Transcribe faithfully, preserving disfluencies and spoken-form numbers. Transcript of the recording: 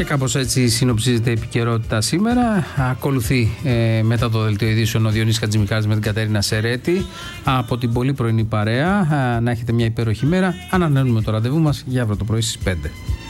Και κάπως έτσι συνοψίζεται η επικαιρότητα σήμερα. Ακολουθεί ε, μετά το δελτίο ειδήσεων ο Διονύσης Χατζημιχάλης με την Κατερίνα Σερέτη από την πολύ πρωινή παρέα. Α, να έχετε μια υπέροχη μέρα. Ανανεώνουμε το ραντεβού μας για αύριο το πρωί στις πέντε.